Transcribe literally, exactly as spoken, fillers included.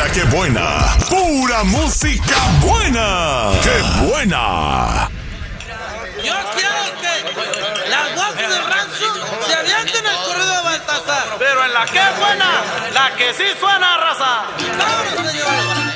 la que buena. Pura música buena. ¡Qué buena! Yo quiero que las voces del rancho se avienten el corrido de Baltasar. Pero en la que buena, la que sí suena, raza. ¡Vámonos, señores!